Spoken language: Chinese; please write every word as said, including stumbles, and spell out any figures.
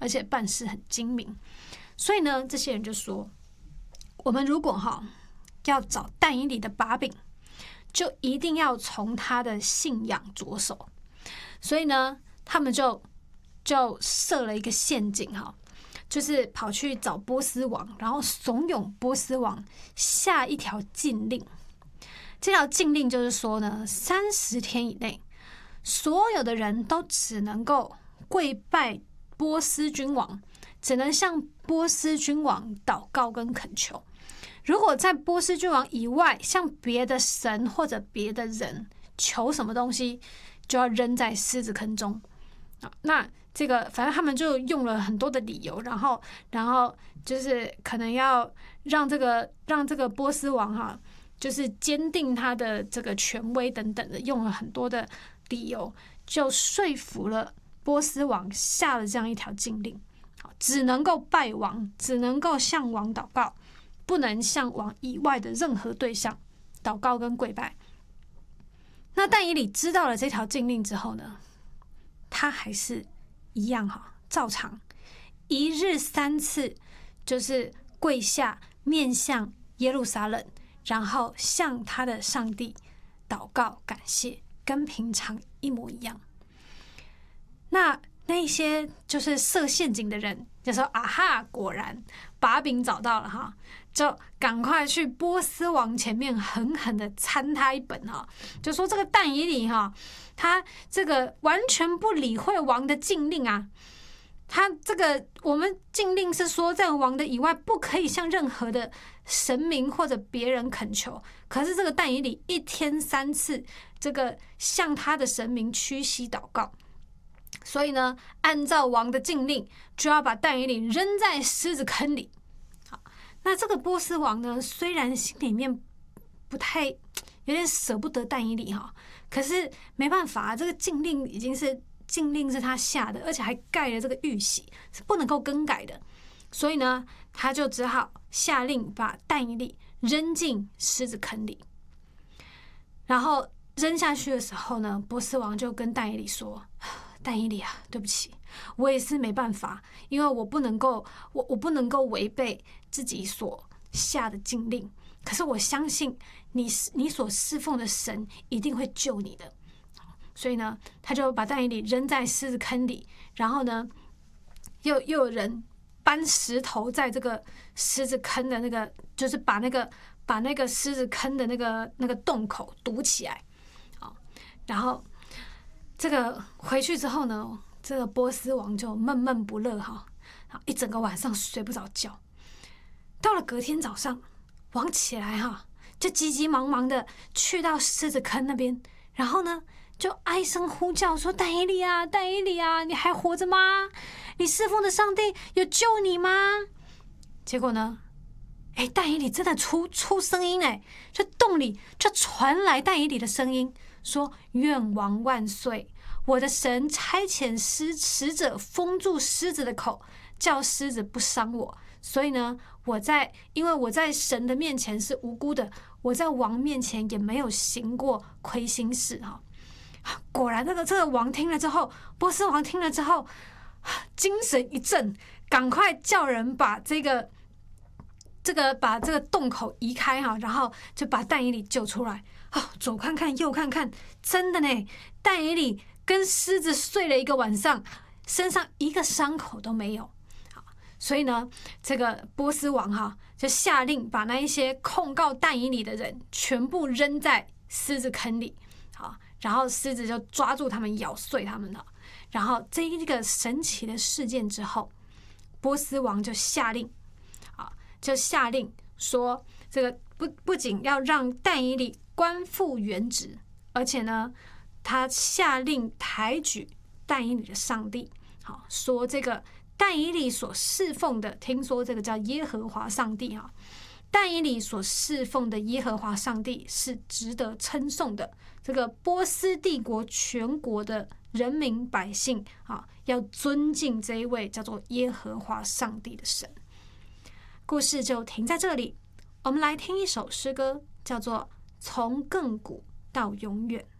而且办事很精明。所以呢，这些人就说，我们如果哈要找但以理的把柄，就一定要从他的信仰着手。所以呢，他们就就设了一个陷阱哈，就是跑去找波斯王，然后怂恿波斯王下一条禁令。这条禁令就是说呢，三十天以内，所有的人都只能够跪拜波斯君王，只能向波斯君王祷告跟恳求。如果在波斯君王以外向别的神或者别的人求什么东西，就要扔在狮子坑中。那这个反正他们就用了很多的理由，然后然后就是可能要让这个让这个波斯王哈，就是坚定他的这个权威等等的，用了很多的理由，就说服了波斯王下了这样一条禁令，只能够拜王，只能够向王祷告，不能向王以外的任何对象祷告跟跪拜。那但以理知道了这条禁令之后呢，他还是一样哈，照常一日三次，就是跪下面向耶路撒冷，然后向他的上帝祷告感谢，跟平常一模一样。那那些就是设陷阱的人就说啊哈，果然把柄找到了哈，就赶快去波斯王前面狠狠的参他一本哈，就说这个但以理哈，他这个完全不理会王的禁令啊。他这个我们禁令是说，在王的以外不可以向任何的神明或者别人恳求，可是这个但以理一天三次这个向他的神明屈膝祷告，所以呢，按照王的禁令，就要把但以理扔在狮子坑里。好，那这个波斯王呢，虽然心里面不太有点舍不得但以理哈，可是没办法，这个禁令已经是。禁令是他下的，而且还盖了这个玉玺，是不能够更改的。所以呢，他就只好下令把但以理扔进狮子坑里。然后扔下去的时候呢，波斯王就跟但以理说：“但以理啊，对不起，我也是没办法，因为我不能够，我我不能够违背自己所下的禁令。可是我相信你，你所侍奉的神一定会救你的。”所以呢，他就把但以理扔在狮子坑里，然后呢，又又有人搬石头在这个狮子坑的那个，就是把那个把那个狮子坑的那个那个洞口堵起来，好，然后这个回去之后呢，这个波斯王就闷闷不乐哈，一整个晚上睡不着觉。到了隔天早上，王起来哈，就急急忙忙的去到狮子坑那边，然后呢。就哀声呼叫说：“但以理啊，但以理啊，你还活着吗？你侍奉的上帝有救你吗？”结果呢，哎，但以理真的出出声音哎，这洞里就传来但以理的声音，说：“愿王万岁！我的神差遣使使者封住狮子的口，叫狮子不伤我。所以呢，我在因为我在神的面前是无辜的，我在王面前也没有行过亏心事哈。”果然，这个这个王听了之后，波斯王听了之后，精神一振，赶快叫人把这个这个把这个洞口移开哈，然后就把但以理救出来。啊，左看看右看看，真的呢，但以理跟狮子睡了一个晚上，身上一个伤口都没有。所以呢，这个波斯王哈就下令把那一些控告但以理的人全部扔在狮子坑里。好。然后狮子就抓住他们，咬碎他们了。然后这一个神奇的事件之后，波斯王就下令，啊，就下令说，这个不不仅要让但以理官复原职，而且呢，他下令抬举但以理的上帝，好，说这个但以理所侍奉的，听说这个叫耶和华上帝啊，但以理所侍奉的耶和华上帝是值得称颂的。这个波斯帝国全国的人民百姓啊，要尊敬这一位叫做耶和华上帝的神。故事就停在这里，我们来听一首诗歌，叫做《从亘古到永远》。